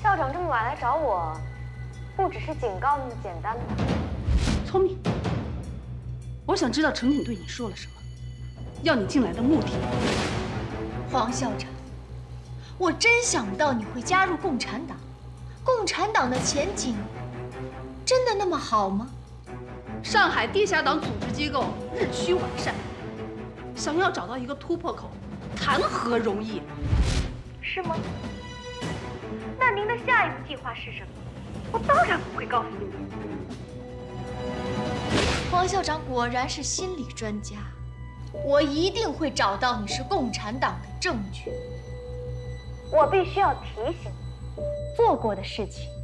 校长这么晚来找我，不只是警告那么简单吧？ 聪明。我想知道程挺对你说了什么，要你进来的目的。 黄校长，我真想不到你会加入共产党。共产党的前景真的那么好吗？ 上海地下党组织机构日趋完善，想要找到一个突破口，谈何容易？ 是吗？那您的下一步计划是什么？我当然不会告诉你。 黄校长果然是心理专家，我一定会找到你是共产党的证据。 我必须要提醒你，做过的事情